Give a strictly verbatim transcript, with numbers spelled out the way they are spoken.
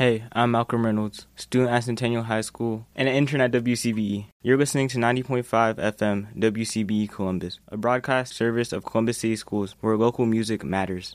Hey, I'm Malcolm Reynolds, student at Centennial High School and an intern at W C B E. You're listening to ninety point five F M W C B E Columbus, a broadcast service of Columbus City Schools where local music matters.